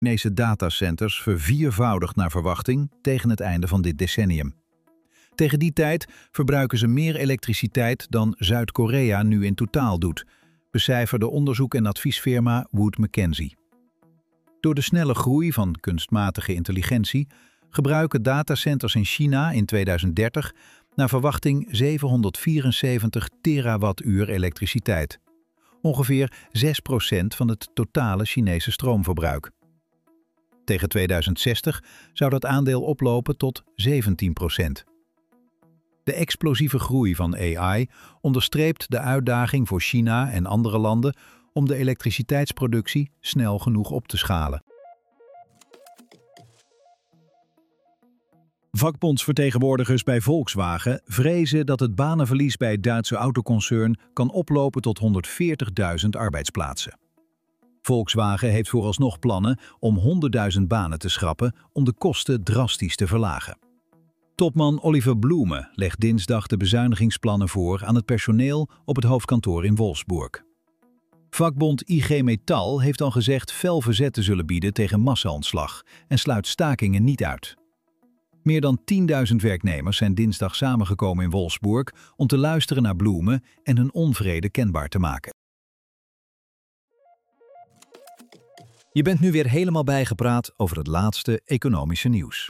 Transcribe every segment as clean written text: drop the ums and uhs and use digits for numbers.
Chinese datacenters verviervoudigd naar verwachting tegen het einde van dit decennium. Tegen die tijd verbruiken ze meer elektriciteit dan Zuid-Korea nu in totaal doet, becijferde onderzoek- en adviesfirma Wood Mackenzie. Door de snelle groei van kunstmatige intelligentie gebruiken datacenters in China in 2030 naar verwachting 774 terawattuur elektriciteit. Ongeveer 6% van het totale Chinese stroomverbruik. Tegen 2060 zou dat aandeel oplopen tot 17%. De explosieve groei van AI onderstreept de uitdaging voor China en andere landen om de elektriciteitsproductie snel genoeg op te schalen. Vakbondsvertegenwoordigers bij Volkswagen vrezen dat het banenverlies bij het Duitse autoconcern kan oplopen tot 140.000 arbeidsplaatsen. Volkswagen heeft vooralsnog plannen om 100.000 banen te schrappen om de kosten drastisch te verlagen. Topman Oliver Blume legt dinsdag de bezuinigingsplannen voor aan het personeel op het hoofdkantoor in Wolfsburg. Vakbond IG Metall heeft al gezegd fel verzet te zullen bieden tegen massa-ontslag en sluit stakingen niet uit. Meer dan 10.000 werknemers zijn dinsdag samengekomen in Wolfsburg om te luisteren naar Blume en hun onvrede kenbaar te maken. Je bent nu weer helemaal bijgepraat over het laatste economische nieuws.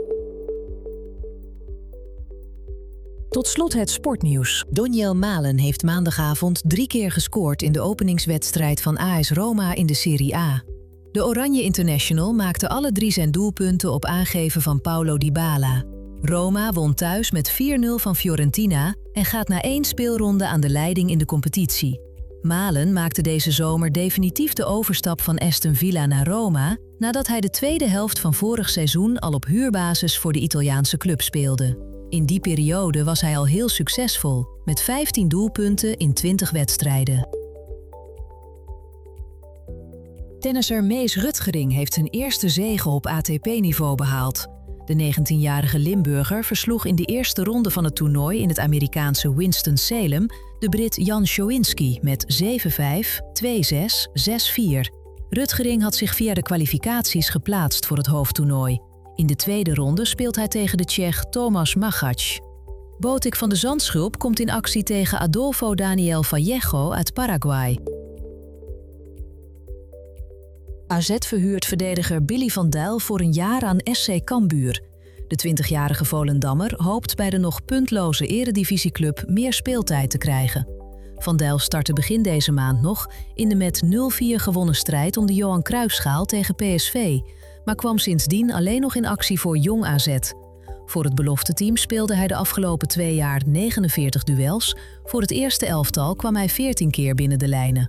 Tot slot het sportnieuws. Doniel Malen heeft maandagavond 3 keer gescoord in de openingswedstrijd van AS Roma in de Serie A. De Oranje International maakte alle 3 zijn doelpunten op aangeven van Paulo Dybala. Roma won thuis met 4-0 van Fiorentina en gaat na 1 speelronde aan de leiding in de competitie. Malen maakte deze zomer definitief de overstap van Aston Villa naar Roma, nadat hij de tweede helft van vorig seizoen al op huurbasis voor de Italiaanse club speelde. In die periode was hij al heel succesvol, met 15 doelpunten in 20 wedstrijden. Tennisser Mees Rutgering heeft zijn eerste zege op ATP-niveau behaald. De 19-jarige Limburger versloeg in de eerste ronde van het toernooi in het Amerikaanse Winston-Salem de Brit Jan Schowinski met 7-5, 2-6, 6-4. Rutgering had zich via de kwalificaties geplaatst voor het hoofdtoernooi. In de tweede ronde speelt hij tegen de Tsjech Tomas Machac. Botik van de Zandschulp komt in actie tegen Adolfo Daniel Vallejo uit Paraguay. AZ verhuurt verdediger Billy van Dijk voor een jaar aan SC Cambuur. De 20-jarige Volendammer hoopt bij de nog puntloze eredivisieclub meer speeltijd te krijgen. Van Dijk startte begin deze maand nog in de met 0-4 gewonnen strijd om de Johan Cruijffschaal tegen PSV, maar kwam sindsdien alleen nog in actie voor Jong AZ. Voor het belofteteam speelde hij de afgelopen 2 jaar 49 duels. Voor het eerste elftal kwam hij 14 keer binnen de lijnen.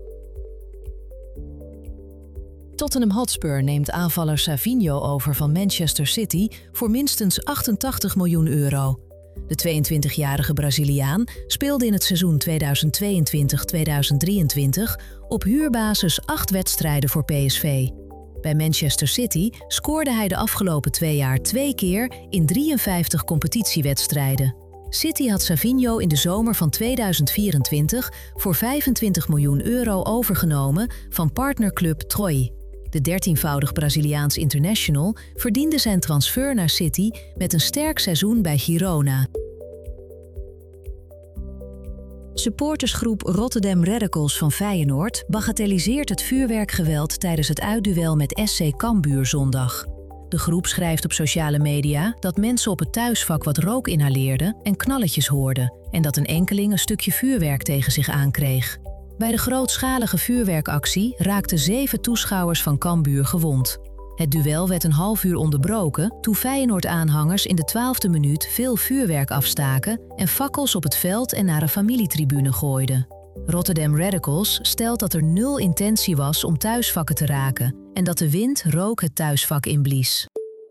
Tottenham Hotspur neemt aanvaller Savinho over van Manchester City voor minstens 88 miljoen euro. De 22-jarige Braziliaan speelde in het seizoen 2022-2023 op huurbasis 8 wedstrijden voor PSV. Bij Manchester City scoorde hij de afgelopen 2 jaar 2 keer in 53 competitiewedstrijden. City had Savinho in de zomer van 2024 voor 25 miljoen euro overgenomen van partnerclub Troy. De 13-voudig Braziliaans international verdiende zijn transfer naar City met een sterk seizoen bij Girona. Supportersgroep Rotterdam Radicals van Feyenoord bagatelliseert het vuurwerkgeweld tijdens het uitduel met SC Cambuur zondag. De groep schrijft op sociale media dat mensen op het thuisvak wat rook inhaleerden en knalletjes hoorden en dat een enkeling een stukje vuurwerk tegen zich aankreeg. Bij de grootschalige vuurwerkactie raakten 7 toeschouwers van Cambuur gewond. Het duel werd een half uur onderbroken toen Feyenoord-aanhangers in de 12e minuut veel vuurwerk afstaken en fakkels op het veld en naar een familietribune gooiden. Rotterdam Radicals stelt dat er 0 intentie was om thuisvakken te raken en dat de wind rook het thuisvak inblies.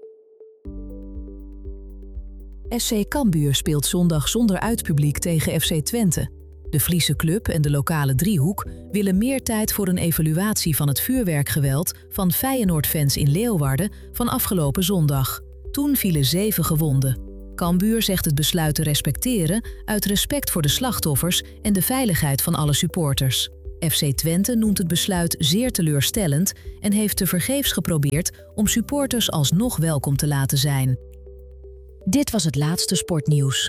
SC Cambuur speelt zondag zonder uitpubliek tegen FC Twente. De Friese club en de lokale driehoek willen meer tijd voor een evaluatie van het vuurwerkgeweld van Feyenoord-fans in Leeuwarden van afgelopen zondag. Toen vielen 7 gewonden. Cambuur zegt het besluit te respecteren uit respect voor de slachtoffers en de veiligheid van alle supporters. FC Twente noemt het besluit zeer teleurstellend en heeft tevergeefs geprobeerd om supporters alsnog welkom te laten zijn. Dit was het laatste sportnieuws.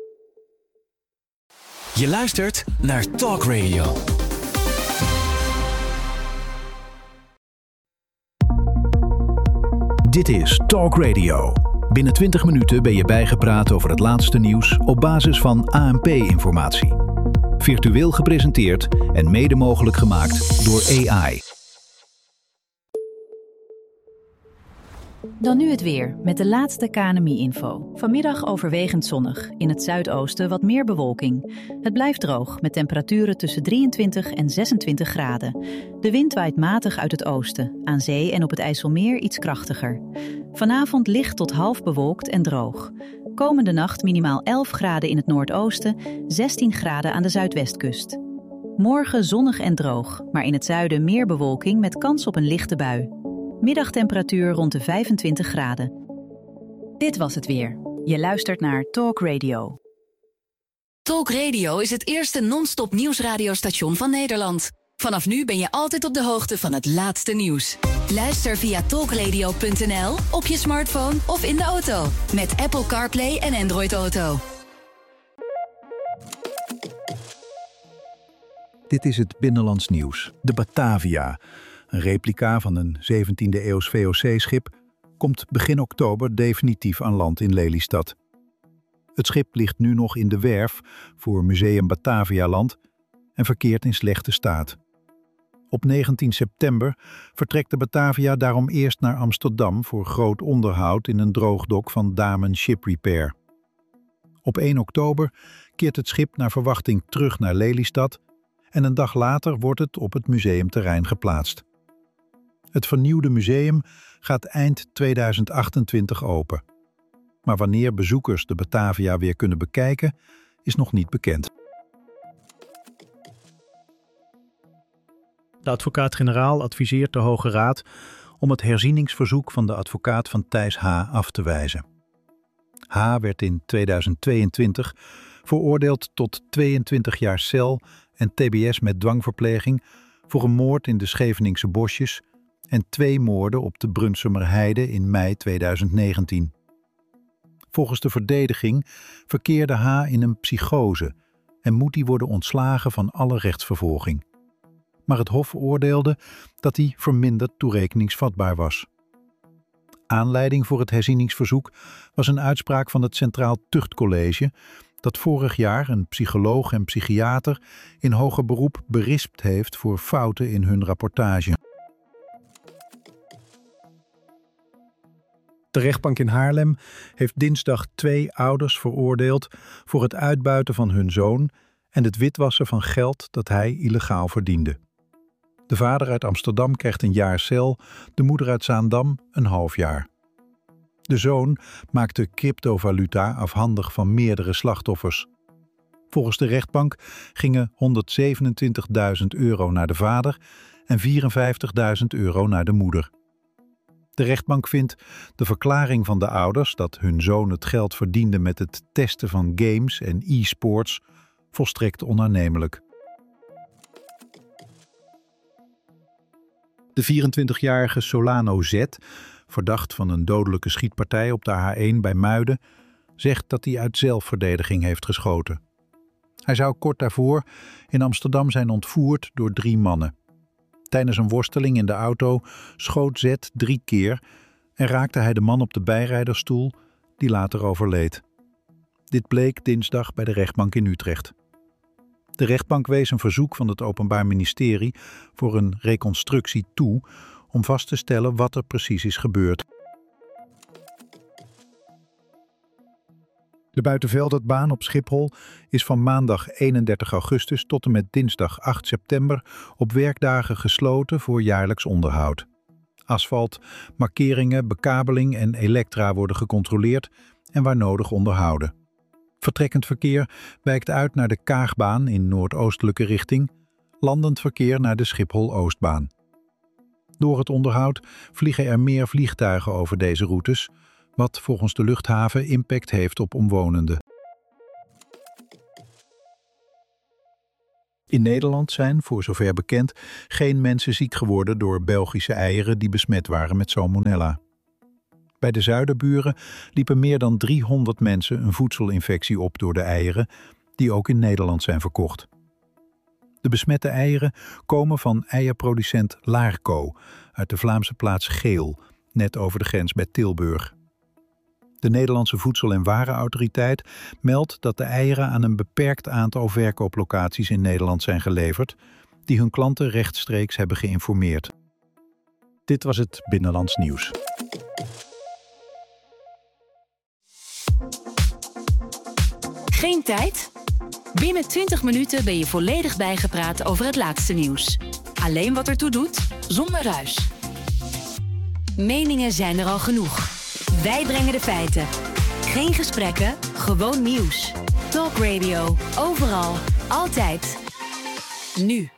Je luistert naar Talk Radio. Dit is Talk Radio. Binnen 20 minuten ben je bijgepraat over het laatste nieuws op basis van ANP-informatie. Virtueel gepresenteerd en mede mogelijk gemaakt door AI. Dan nu het weer, met de laatste KNMI-info. Vanmiddag overwegend zonnig, in het zuidoosten wat meer bewolking. Het blijft droog, met temperaturen tussen 23 en 26 graden. De wind waait matig uit het oosten, aan zee en op het IJsselmeer iets krachtiger. Vanavond licht tot half bewolkt en droog. Komende nacht minimaal 11 graden in het noordoosten, 16 graden aan de zuidwestkust. Morgen zonnig en droog, maar in het zuiden meer bewolking met kans op een lichte bui. Middagtemperatuur rond de 25 graden. Dit was het weer. Je luistert naar Talk Radio. Talk Radio is het eerste non-stop nieuwsradiostation van Nederland. Vanaf nu ben je altijd op de hoogte van het laatste nieuws. Luister via talkradio.nl, op je smartphone of in de auto. Met Apple CarPlay en Android Auto. Dit is het binnenlands nieuws. De Batavia, een replica van een 17e-eeuws VOC-schip, komt begin oktober definitief aan land in Lelystad. Het schip ligt nu nog in de werf voor Museum Batavialand en verkeert in slechte staat. Op 19 september vertrekt de Batavia daarom eerst naar Amsterdam voor groot onderhoud in een droogdok van Damen Ship Repair. Op 1 oktober keert het schip naar verwachting terug naar Lelystad en een dag later wordt het op het museumterrein geplaatst. Het vernieuwde museum gaat eind 2028 open. Maar wanneer bezoekers de Batavia weer kunnen bekijken, is nog niet bekend. De advocaat-generaal adviseert de Hoge Raad om het herzieningsverzoek van de advocaat van Thijs H. af te wijzen. H. werd in 2022 veroordeeld tot 22 jaar cel en tbs met dwangverpleging voor een moord in de Scheveningse bosjes en 2 moorden op de Brunsumer Heide in mei 2019. Volgens de verdediging verkeerde H. in een psychose en moet hij worden ontslagen van alle rechtsvervolging. Maar het Hof oordeelde dat hij verminderd toerekeningsvatbaar was. Aanleiding voor het herzieningsverzoek was een uitspraak van het Centraal Tuchtcollege dat vorig jaar een psycholoog en psychiater in hoger beroep berispt heeft voor fouten in hun rapportage. De rechtbank in Haarlem heeft dinsdag 2 ouders veroordeeld voor het uitbuiten van hun zoon en het witwassen van geld dat hij illegaal verdiende. De vader uit Amsterdam krijgt een jaar cel, de moeder uit Zaandam een half jaar. De zoon maakte cryptovaluta afhandig van meerdere slachtoffers. Volgens de rechtbank gingen €127.000 naar de vader en €54.000 naar de moeder. De rechtbank vindt de verklaring van de ouders dat hun zoon het geld verdiende met het testen van games en e-sports volstrekt onaannemelijk. De 24-jarige Solano Z, verdacht van een dodelijke schietpartij op de A1 bij Muiden, zegt dat hij uit zelfverdediging heeft geschoten. Hij zou kort daarvoor in Amsterdam zijn ontvoerd door 3 mannen. Tijdens een worsteling in de auto schoot Z 3 keer en raakte hij de man op de bijrijdersstoel, die later overleed. Dit bleek dinsdag bij de rechtbank in Utrecht. De rechtbank wees een verzoek van het Openbaar Ministerie voor een reconstructie toe om vast te stellen wat er precies is gebeurd. De Buitenveldertbaan op Schiphol is van maandag 31 augustus tot en met dinsdag 8 september op werkdagen gesloten voor jaarlijks onderhoud. Asfalt, markeringen, bekabeling en elektra worden gecontroleerd en waar nodig onderhouden. Vertrekkend verkeer wijkt uit naar de Kaagbaan in noordoostelijke richting, landend verkeer naar de Schiphol-Oostbaan. Door het onderhoud vliegen er meer vliegtuigen over deze routes, wat volgens de luchthaven impact heeft op omwonenden. In Nederland zijn, voor zover bekend, geen mensen ziek geworden door Belgische eieren die besmet waren met salmonella. Bij de zuiderburen liepen meer dan 300 mensen een voedselinfectie op door de eieren, die ook in Nederland zijn verkocht. De besmette eieren komen van eierproducent Laarco uit de Vlaamse plaats Geel, net over de grens bij Tilburg. De Nederlandse Voedsel- en Warenautoriteit meldt dat de eieren aan een beperkt aantal verkooplocaties in Nederland zijn geleverd, die hun klanten rechtstreeks hebben geïnformeerd. Dit was het Binnenlands Nieuws. Geen tijd? Binnen 20 minuten ben je volledig bijgepraat over het laatste nieuws. Alleen wat ertoe doet, zonder ruis. Meningen zijn er al genoeg. Wij brengen de feiten. Geen gesprekken, gewoon nieuws. Talk Radio, overal, altijd. Nu.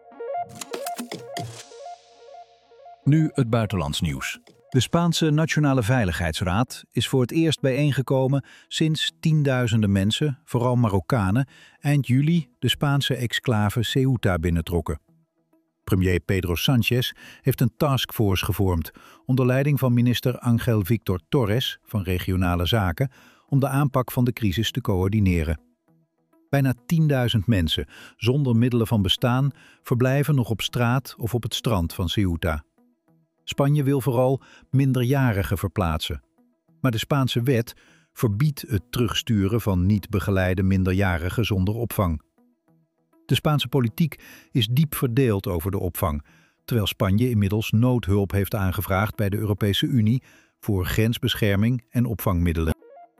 Nu het buitenlands nieuws. De Spaanse Nationale Veiligheidsraad is voor het eerst bijeengekomen sinds tienduizenden mensen, vooral Marokkanen, eind juli de Spaanse exclave Ceuta binnentrokken. Premier Pedro Sánchez heeft een taskforce gevormd onder leiding van minister Ángel Víctor Torres van Regionale Zaken om de aanpak van de crisis te coördineren. Bijna 10.000 mensen zonder middelen van bestaan verblijven nog op straat of op het strand van Ceuta. Spanje wil vooral minderjarigen verplaatsen. Maar de Spaanse wet verbiedt het terugsturen van niet begeleide minderjarigen zonder opvang. De Spaanse politiek is diep verdeeld over de opvang, terwijl Spanje inmiddels noodhulp heeft aangevraagd bij de Europese Unie voor grensbescherming en opvangmiddelen.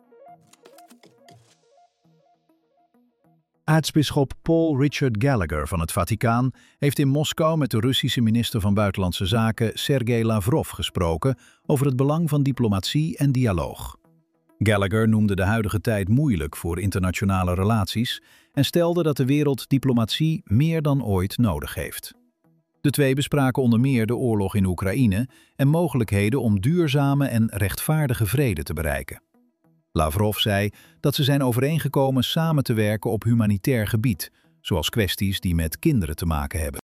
Aartsbisschop Paul Richard Gallagher van het Vaticaan heeft in Moskou met de Russische minister van Buitenlandse Zaken Sergei Lavrov gesproken over het belang van diplomatie en dialoog. Gallagher noemde de huidige tijd moeilijk voor internationale relaties en stelde dat de wereld diplomatie meer dan ooit nodig heeft. De twee bespraken onder meer de oorlog in Oekraïne en mogelijkheden om duurzame en rechtvaardige vrede te bereiken. Lavrov zei dat ze zijn overeengekomen samen te werken op humanitair gebied, zoals kwesties die met kinderen te maken hebben.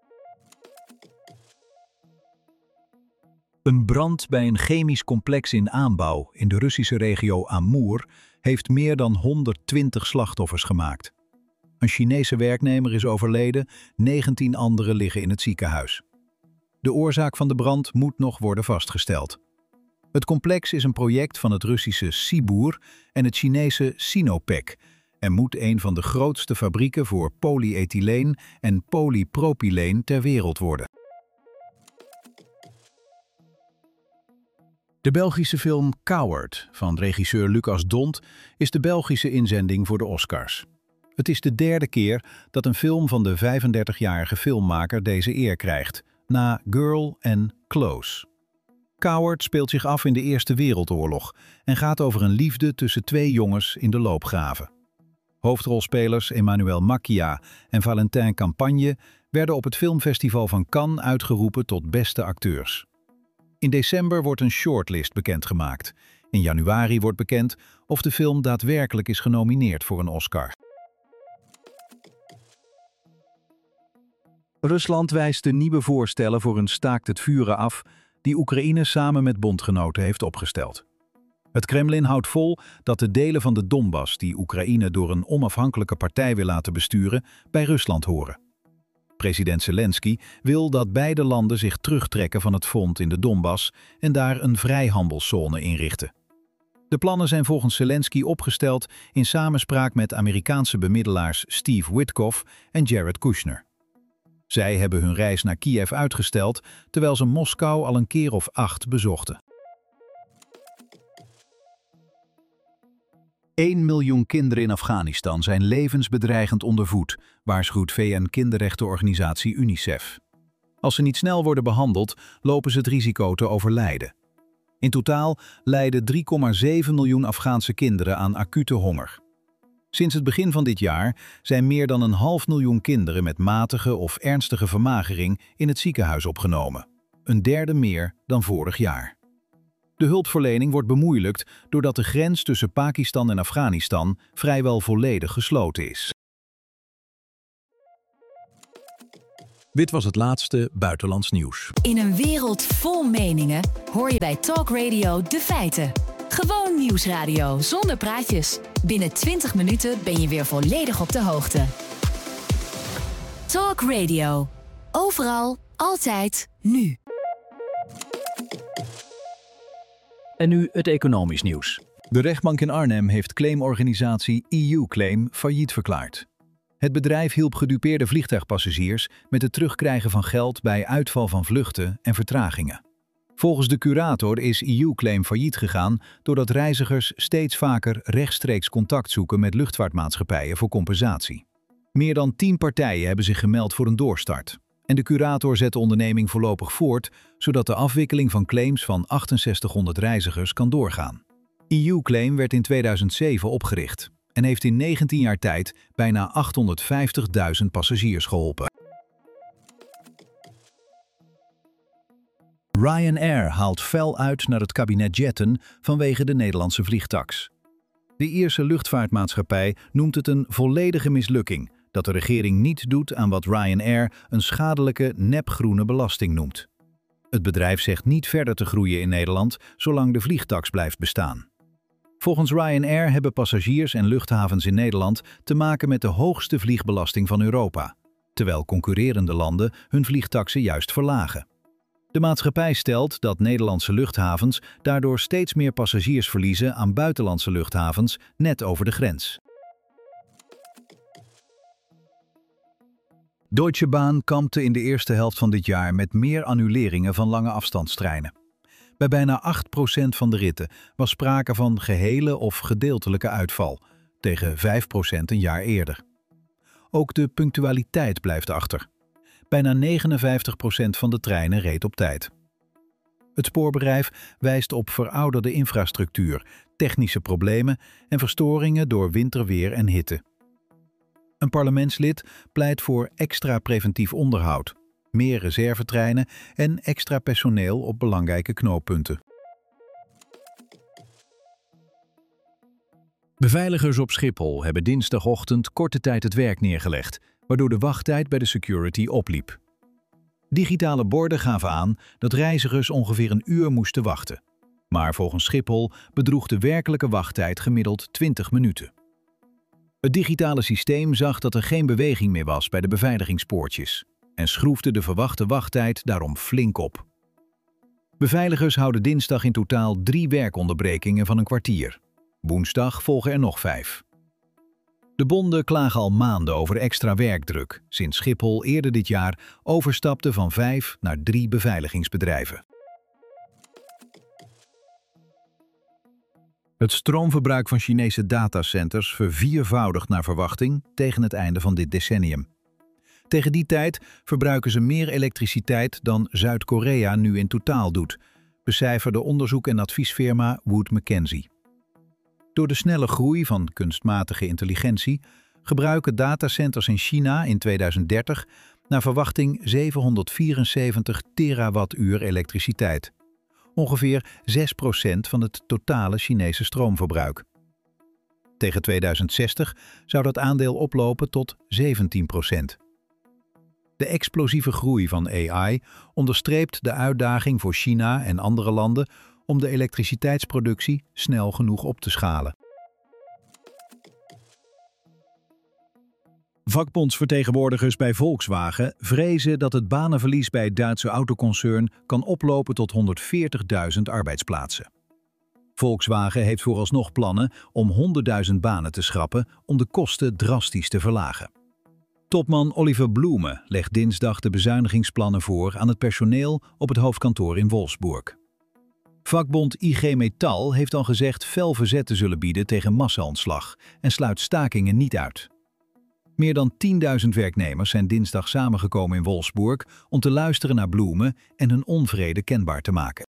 Een brand bij een chemisch complex in aanbouw in de Russische regio Amur heeft meer dan 120 slachtoffers gemaakt. Een Chinese werknemer is overleden, 19 anderen liggen in het ziekenhuis. De oorzaak van de brand moet nog worden vastgesteld. Het complex is een project van het Russische Sibur en het Chinese Sinopec en moet een van de grootste fabrieken voor polyethyleen en polypropyleen ter wereld worden. De Belgische film Coward van regisseur Lucas Dont is de Belgische inzending voor de Oscars. Het is de derde keer dat een film van de 35-jarige filmmaker deze eer krijgt, na Girl en Close. Coward speelt zich af in de Eerste Wereldoorlog en gaat over een liefde tussen twee jongens in de loopgraven. Hoofdrolspelers Emmanuel Macchia en Valentin Campagne werden op het filmfestival van Cannes uitgeroepen tot beste acteurs. In december wordt een shortlist bekendgemaakt. In januari wordt bekend of de film daadwerkelijk is genomineerd voor een Oscar. Rusland wijst de nieuwe voorstellen voor een staakt het vuren af die Oekraïne samen met bondgenoten heeft opgesteld. Het Kremlin houdt vol dat de delen van de Donbass die Oekraïne door een onafhankelijke partij wil laten besturen, bij Rusland horen. President Zelensky wil dat beide landen zich terugtrekken van het front in de Donbass en daar een vrijhandelszone inrichten. De plannen zijn volgens Zelensky opgesteld in samenspraak met Amerikaanse bemiddelaars Steve Witkoff en Jared Kushner. Zij hebben hun reis naar Kiev uitgesteld, terwijl ze Moskou al een keer of 8 bezochten. 1 miljoen kinderen in Afghanistan zijn levensbedreigend ondervoed, waarschuwt VN-kinderrechtenorganisatie UNICEF. Als ze niet snel worden behandeld, lopen ze het risico te overlijden. In totaal lijden 3,7 miljoen Afghaanse kinderen aan acute honger. Sinds het begin van dit jaar zijn meer dan 500.000 kinderen met matige of ernstige vermagering in het ziekenhuis opgenomen. Een derde meer dan vorig jaar. De hulpverlening wordt bemoeilijkt doordat de grens tussen Pakistan en Afghanistan vrijwel volledig gesloten is. Dit was het laatste buitenlands nieuws. In een wereld vol meningen hoor je bij Talk Radio de feiten. Gewoon nieuwsradio zonder praatjes. Binnen 20 minuten ben je weer volledig op de hoogte. Talk Radio. Overal, altijd, nu. En nu het economisch nieuws. De rechtbank in Arnhem heeft claimorganisatie EU Claim failliet verklaard. Het bedrijf hielp gedupeerde vliegtuigpassagiers met het terugkrijgen van geld bij uitval van vluchten en vertragingen. Volgens de curator is EU Claim failliet gegaan doordat reizigers steeds vaker rechtstreeks contact zoeken met luchtvaartmaatschappijen voor compensatie. Meer dan 10 partijen hebben zich gemeld voor een doorstart. En de curator zet de onderneming voorlopig voort, zodat de afwikkeling van claims van 6800 reizigers kan doorgaan. EU Claim werd in 2007 opgericht en heeft in 19 jaar tijd bijna 850.000 passagiers geholpen. Ryanair haalt fel uit naar het kabinet jetten vanwege de Nederlandse vliegtaks. De Ierse luchtvaartmaatschappij noemt het een volledige mislukking dat de regering niet doet aan wat Ryanair een schadelijke nepgroene belasting noemt. Het bedrijf zegt niet verder te groeien in Nederland zolang de vliegtaks blijft bestaan. Volgens Ryanair hebben passagiers en luchthavens in Nederland te maken met de hoogste vliegbelasting van Europa, terwijl concurrerende landen hun vliegtaksen juist verlagen. De maatschappij stelt dat Nederlandse luchthavens daardoor steeds meer passagiers verliezen aan buitenlandse luchthavens net over de grens. Deutsche Bahn kampte in de eerste helft van dit jaar met meer annuleringen van lange afstandstreinen. Bij bijna 8% van de ritten was sprake van gehele of gedeeltelijke uitval, tegen 5% een jaar eerder. Ook de punctualiteit blijft achter. Bijna 59% van de treinen reed op tijd. Het spoorbedrijf wijst op verouderde infrastructuur, technische problemen en verstoringen door winterweer en hitte. Een parlementslid pleit voor extra preventief onderhoud, meer reservetreinen en extra personeel op belangrijke knooppunten. Beveiligers op Schiphol hebben dinsdagochtend korte tijd het werk neergelegd, waardoor de wachttijd bij de security opliep. Digitale borden gaven aan dat reizigers ongeveer een uur moesten wachten. Maar volgens Schiphol bedroeg de werkelijke wachttijd gemiddeld 20 minuten. Het digitale systeem zag dat er geen beweging meer was bij de beveiligingspoortjes en schroefde de verwachte wachttijd daarom flink op. Beveiligers houden dinsdag in totaal 3 werkonderbrekingen van een kwartier. Woensdag volgen er nog 5. De bonden klagen al maanden over extra werkdruk, sinds Schiphol eerder dit jaar overstapte van 5 naar 3 beveiligingsbedrijven. Het stroomverbruik van Chinese datacenters verviervoudigt naar verwachting tegen het einde van dit decennium. Tegen die tijd verbruiken ze meer elektriciteit dan Zuid-Korea nu in totaal doet, becijferde onderzoek- en adviesfirma Wood Mackenzie. Door de snelle groei van kunstmatige intelligentie gebruiken datacenters in China in 2030 naar verwachting 774 terawattuur elektriciteit. Ongeveer 6% van het totale Chinese stroomverbruik. Tegen 2060 zou dat aandeel oplopen tot 17%. De explosieve groei van AI onderstreept de uitdaging voor China en andere landen om de elektriciteitsproductie snel genoeg op te schalen. Vakbondsvertegenwoordigers bij Volkswagen vrezen dat het banenverlies bij het Duitse autoconcern kan oplopen tot 140.000 arbeidsplaatsen. Volkswagen heeft vooralsnog plannen om 100.000 banen te schrappen om de kosten drastisch te verlagen. Topman Oliver Blume legt dinsdag de bezuinigingsplannen voor aan het personeel op het hoofdkantoor in Wolfsburg. Vakbond IG Metall heeft al gezegd fel verzet te zullen bieden tegen massa-ontslag en sluit stakingen niet uit. Meer dan 10.000 werknemers zijn dinsdag samengekomen in Wolfsburg om te luisteren naar Blume en hun onvrede kenbaar te maken.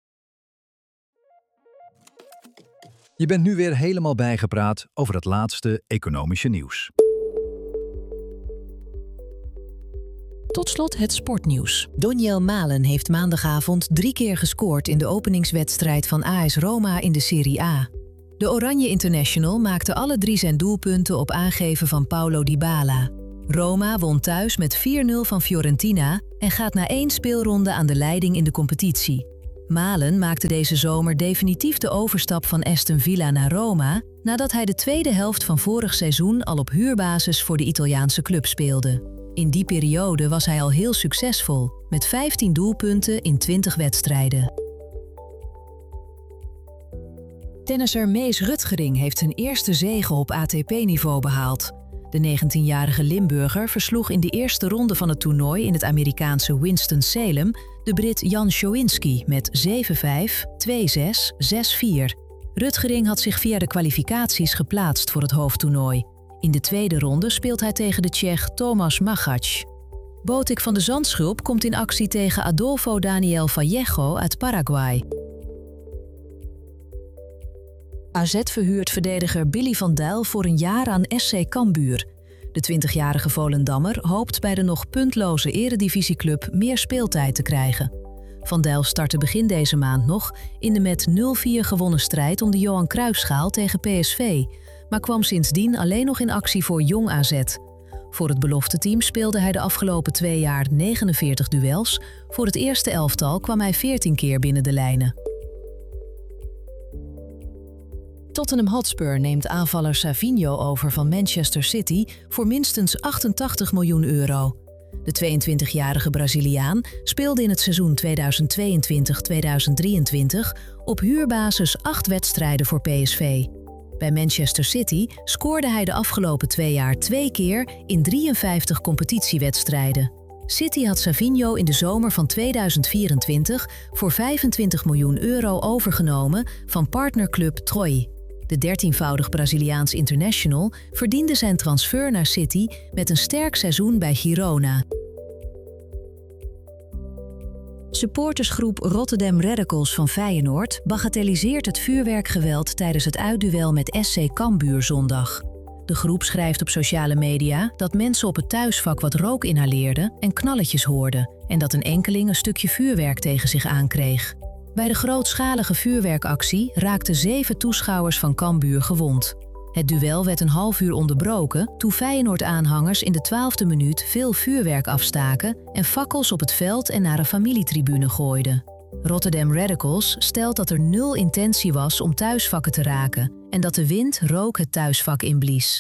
Je bent nu weer helemaal bijgepraat over het laatste economische nieuws. Tot slot het sportnieuws. Doniel Malen heeft maandagavond 3 keer gescoord in de openingswedstrijd van AS Roma in de Serie A. De Oranje International maakte alle 3 zijn doelpunten op aangeven van Paulo Dybala. Roma won thuis met 4-0 van Fiorentina en gaat na 1 speelronde aan de leiding in de competitie. Malen maakte deze zomer definitief de overstap van Aston Villa naar Roma, nadat hij de tweede helft van vorig seizoen al op huurbasis voor de Italiaanse club speelde. In die periode was hij al heel succesvol, met 15 doelpunten in 20 wedstrijden. Tennisser Mees Rutgering heeft zijn eerste zege op ATP-niveau behaald. De 19-jarige Limburger versloeg in de eerste ronde van het toernooi in het Amerikaanse Winston-Salem de Brit Jan Schowinski met 7-5, 2-6, 6-4. Rutgering had zich via de kwalificaties geplaatst voor het hoofdtoernooi. In de tweede ronde speelt hij tegen de Tsjech Tomáš Machac. Botik van de Zandschulp komt in actie tegen Adolfo Daniel Vallejo uit Paraguay. AZ verhuurt verdediger Billy van Dijk voor een jaar aan SC Cambuur. De 20-jarige Volendammer hoopt bij de nog puntloze eredivisieclub meer speeltijd te krijgen. Van Dijk startte begin deze maand nog in de met 0-4 gewonnen strijd om de Johan Cruijffschaal tegen PSV, maar kwam sindsdien alleen nog in actie voor Jong AZ. Voor het belofteteam speelde hij de afgelopen 2 jaar 49 duels. Voor het eerste elftal kwam hij 14 keer binnen de lijnen. Tottenham Hotspur neemt aanvaller Savinho over van Manchester City voor minstens 88 miljoen euro. De 22-jarige Braziliaan speelde in het seizoen 2022-2023 op huurbasis 8 wedstrijden voor PSV. Bij Manchester City scoorde hij de afgelopen 2 jaar 2 keer in 53 competitiewedstrijden. City had Savinho in de zomer van 2024 voor 25 miljoen euro overgenomen van partnerclub Troyes. De 13-voudig Braziliaans international verdiende zijn transfer naar City met een sterk seizoen bij Girona. Supportersgroep Rotterdam Radicals van Feyenoord bagatelliseert het vuurwerkgeweld tijdens het uitduel met SC Cambuur zondag. De groep schrijft op sociale media dat mensen op het thuisvak wat rook inhaleerden en knalletjes hoorden en dat een enkeling een stukje vuurwerk tegen zich aankreeg. Bij de grootschalige vuurwerkactie raakten 7 toeschouwers van Cambuur gewond. Het duel werd een half uur onderbroken toen Feyenoord-aanhangers in de 12e minuut veel vuurwerk afstaken en fakkels op het veld en naar een familietribune gooiden. Rotterdam Radicals stelt dat er 0 intentie was om thuisvakken te raken en dat de wind rook het thuisvak inblies.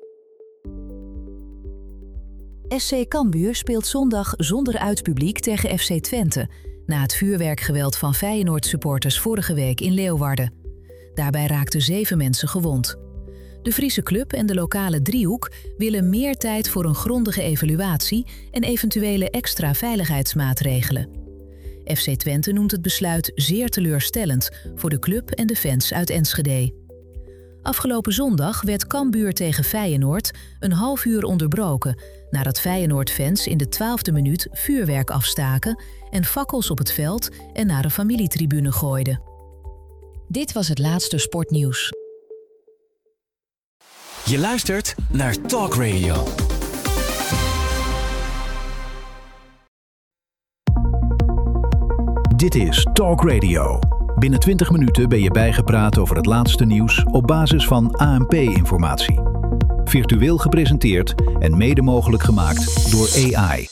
SC Cambuur speelt zondag zonder uitpubliek tegen FC Twente, na het vuurwerkgeweld van Feyenoord-supporters vorige week in Leeuwarden. Daarbij raakten 7 mensen gewond. De Friese club en de lokale driehoek willen meer tijd voor een grondige evaluatie en eventuele extra veiligheidsmaatregelen. FC Twente noemt het besluit zeer teleurstellend voor de club en de fans uit Enschede. Afgelopen zondag werd Cambuur tegen Feyenoord een half uur onderbroken nadat Feyenoord-fans in de 12e minuut vuurwerk afstaken en fakkels op het veld en naar een familietribune gooiden. Dit was het laatste sportnieuws. Je luistert naar Talk Radio. Dit is Talk Radio. Binnen 20 minuten ben je bijgepraat over het laatste nieuws op basis van ANP-informatie. Virtueel gepresenteerd en mede mogelijk gemaakt door AI.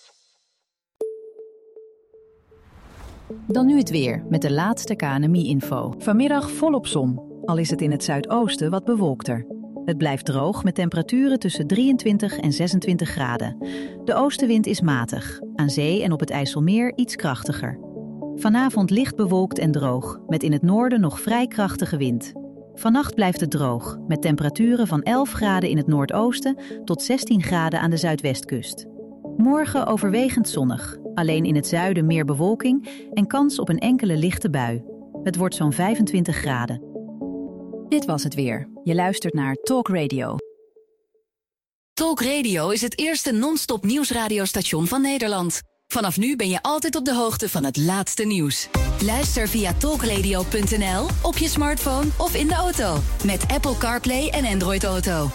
Dan nu het weer met de laatste KNMI-info. Vanmiddag volop zon, al is het in het zuidoosten wat bewolkter. Het blijft droog met temperaturen tussen 23 en 26 graden. De oostenwind is matig, aan zee en op het IJsselmeer iets krachtiger. Vanavond licht bewolkt en droog, met in het noorden nog vrij krachtige wind. Vannacht blijft het droog, met temperaturen van 11 graden in het noordoosten tot 16 graden aan de zuidwestkust. Morgen overwegend zonnig, alleen in het zuiden meer bewolking en kans op een enkele lichte bui. Het wordt zo'n 25 graden. Dit was het weer. Je luistert naar Talk Radio. Talk Radio is het eerste non-stop nieuwsradiostation van Nederland. Vanaf nu ben je altijd op de hoogte van het laatste nieuws. Luister via talkradio.nl, op je smartphone of in de auto. Met Apple CarPlay en Android Auto.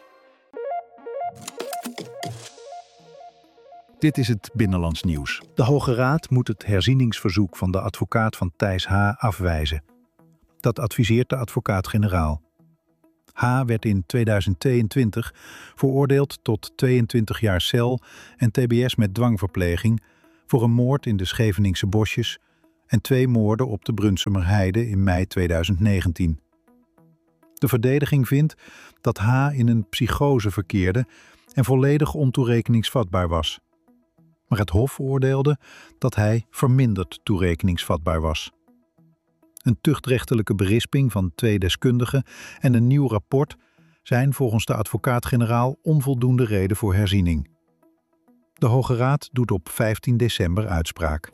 Dit is het Binnenlands Nieuws. De Hoge Raad moet het herzieningsverzoek van de advocaat van Thijs H. afwijzen. Dat adviseert de advocaat-generaal. H. werd in 2022 veroordeeld tot 22 jaar cel en tbs met dwangverpleging voor een moord in de Scheveningse bosjes en 2 moorden op de Brunsumerheide in mei 2019. De verdediging vindt dat H. in een psychose verkeerde en volledig ontoerekeningsvatbaar was. Maar het Hof oordeelde dat hij verminderd toerekeningsvatbaar was. Een tuchtrechtelijke berisping van 2 deskundigen en een nieuw rapport zijn volgens de advocaat-generaal onvoldoende reden voor herziening. De Hoge Raad doet op 15 december uitspraak.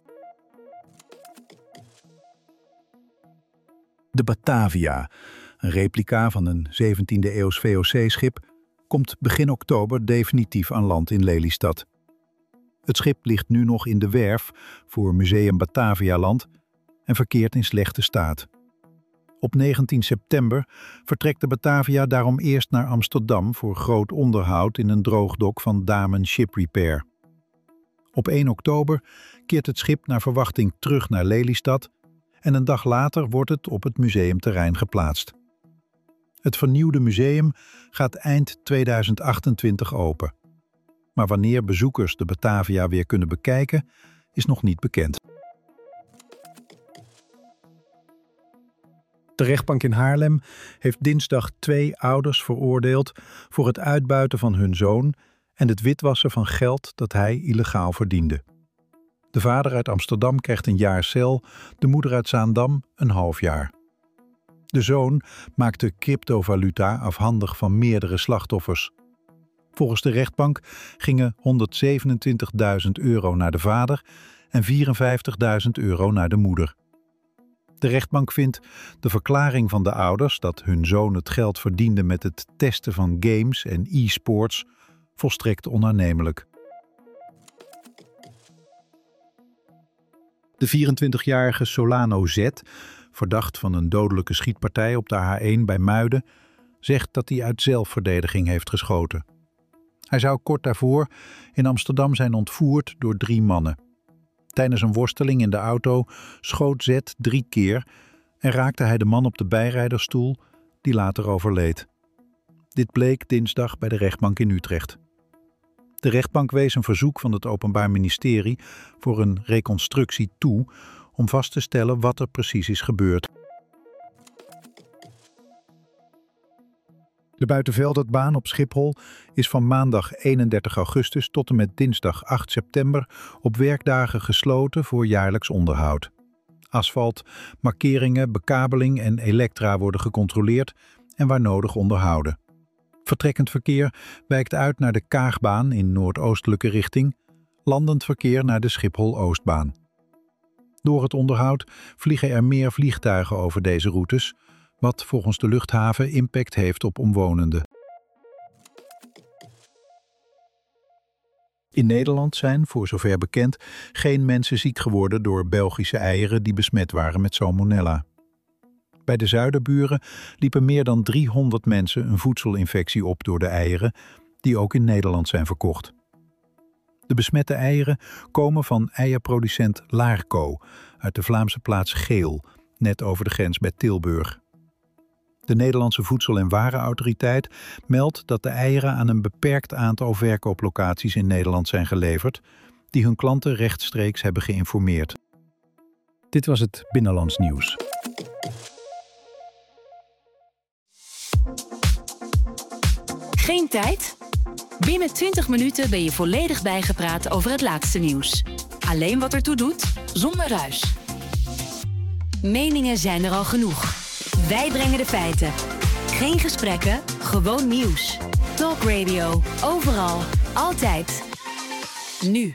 De Batavia, een replica van een 17e-eeuws VOC-schip, komt begin oktober definitief aan land in Lelystad. Het schip ligt nu nog in de werf voor Museum Batavialand en verkeert in slechte staat. Op 19 september vertrekt de Batavia daarom eerst naar Amsterdam voor groot onderhoud in een droogdok van Damen Ship Repair. Op 1 oktober keert het schip naar verwachting terug naar Lelystad en een dag later wordt het op het museumterrein geplaatst. Het vernieuwde museum gaat eind 2028 open. Maar wanneer bezoekers de Batavia weer kunnen bekijken, is nog niet bekend. De rechtbank in Haarlem heeft dinsdag 2 ouders veroordeeld voor het uitbuiten van hun zoon en het witwassen van geld dat hij illegaal verdiende. De vader uit Amsterdam krijgt 1 jaar cel, de moeder uit Zaandam 1,5 jaar. De zoon maakte cryptovaluta afhandig van meerdere slachtoffers. Volgens de rechtbank gingen €127.000 naar de vader en €54.000 naar de moeder. De rechtbank vindt de verklaring van de ouders dat hun zoon het geld verdiende met het testen van games en e-sports volstrekt onaannemelijk. De 24-jarige Solano Z, verdacht van een dodelijke schietpartij op de A1 bij Muiden, zegt dat hij uit zelfverdediging heeft geschoten. Hij zou kort daarvoor in Amsterdam zijn ontvoerd door 3 mannen. Tijdens een worsteling in de auto schoot Z 3 keer en raakte hij de man op de bijrijdersstoel, die later overleed. Dit bleek dinsdag bij de rechtbank in Utrecht. De rechtbank wees een verzoek van het Openbaar Ministerie voor een reconstructie toe om vast te stellen wat er precies is gebeurd. De Buitenveldertbaan op Schiphol is van maandag 31 augustus tot en met dinsdag 8 september op werkdagen gesloten voor jaarlijks onderhoud. Asfalt, markeringen, bekabeling en elektra worden gecontroleerd en waar nodig onderhouden. Vertrekkend verkeer wijkt uit naar de Kaagbaan in noordoostelijke richting, landend verkeer naar de Schiphol-Oostbaan. Door het onderhoud vliegen er meer vliegtuigen over deze routes, wat volgens de luchthaven impact heeft op omwonenden. In Nederland zijn, voor zover bekend, geen mensen ziek geworden door Belgische eieren die besmet waren met salmonella. Bij de zuiderburen liepen meer dan 300 mensen een voedselinfectie op door de eieren, die ook in Nederland zijn verkocht. De besmette eieren komen van eierproducent Laarco uit de Vlaamse plaats Geel, net over de grens bij Tilburg. De Nederlandse Voedsel- en Warenautoriteit meldt dat de eieren aan een beperkt aantal verkooplocaties in Nederland zijn geleverd, die hun klanten rechtstreeks hebben geïnformeerd. Dit was het Binnenlands Nieuws. Geen tijd? Binnen 20 minuten ben je volledig bijgepraat over het laatste nieuws. Alleen wat ertoe doet, zonder ruis. Meningen zijn er al genoeg. Wij brengen de feiten. Geen gesprekken, gewoon nieuws. Talk Radio, overal, altijd. Nu.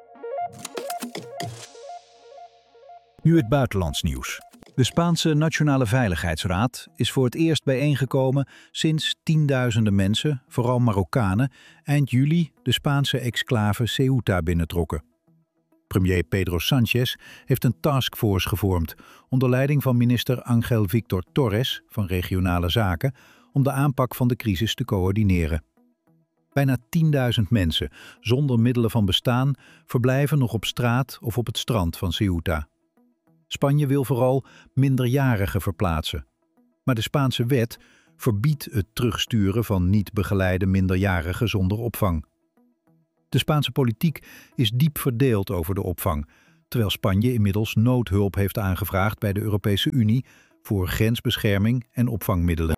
Nu het buitenlands nieuws. De Spaanse Nationale Veiligheidsraad is voor het eerst bijeengekomen sinds tienduizenden mensen, vooral Marokkanen, eind juli de Spaanse exclave Ceuta binnentrokken. Premier Pedro Sánchez heeft een taskforce gevormd onder leiding van minister Ángel Víctor Torres van Regionale Zaken om de aanpak van de crisis te coördineren. Bijna 10.000 mensen zonder middelen van bestaan verblijven nog op straat of op het strand van Ceuta. Spanje wil vooral minderjarigen verplaatsen. Maar de Spaanse wet verbiedt het terugsturen van niet begeleide minderjarigen zonder opvang. De Spaanse politiek is diep verdeeld over de opvang, terwijl Spanje inmiddels noodhulp heeft aangevraagd bij de Europese Unie voor grensbescherming en opvangmiddelen.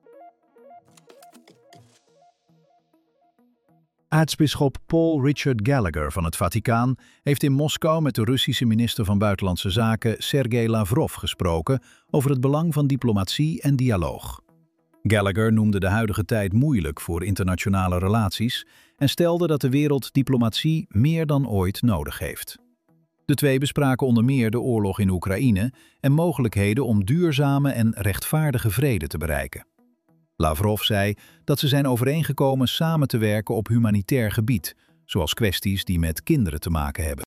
Aartsbisschop Paul Richard Gallagher van het Vaticaan heeft in Moskou met de Russische minister van Buitenlandse Zaken Sergei Lavrov gesproken over het belang van diplomatie en dialoog. Gallagher noemde de huidige tijd moeilijk voor internationale relaties en stelde dat de wereld diplomatie meer dan ooit nodig heeft. De twee bespraken onder meer de oorlog in Oekraïne en mogelijkheden om duurzame en rechtvaardige vrede te bereiken. Lavrov zei dat ze zijn overeengekomen samen te werken op humanitair gebied, zoals kwesties die met kinderen te maken hebben.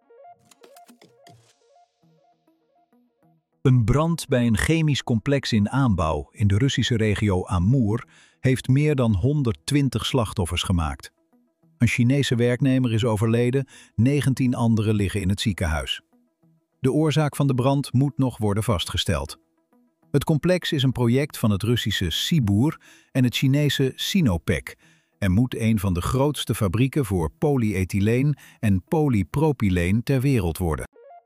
Een brand bij een chemisch complex in aanbouw in de Russische regio Amur heeft meer dan 120 slachtoffers gemaakt. Een Chinese werknemer is overleden, 19 anderen liggen in het ziekenhuis. De oorzaak van de brand moet nog worden vastgesteld. Het complex is een project van het Russische Sibur en het Chinese Sinopec en moet een van de grootste fabrieken voor polyethyleen en polypropyleen ter wereld worden.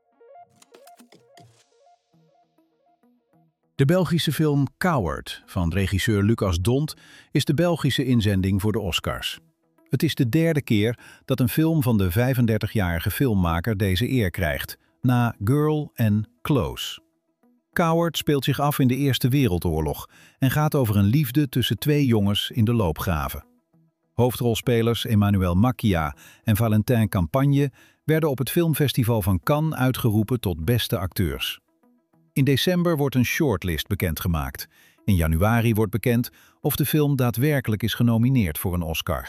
De Belgische film Coward van regisseur Lucas Dont is de Belgische inzending voor de Oscars. Het is de derde keer dat een film van de 35-jarige filmmaker deze eer krijgt, na Girl en Close. Coward speelt zich af in de Eerste Wereldoorlog en gaat over een liefde tussen twee jongens in de loopgraven. Hoofdrolspelers Emmanuel Macchia en Valentin Campagne werden op het filmfestival van Cannes uitgeroepen tot beste acteurs. In december wordt een shortlist bekendgemaakt. In januari wordt bekend of de film daadwerkelijk is genomineerd voor een Oscar.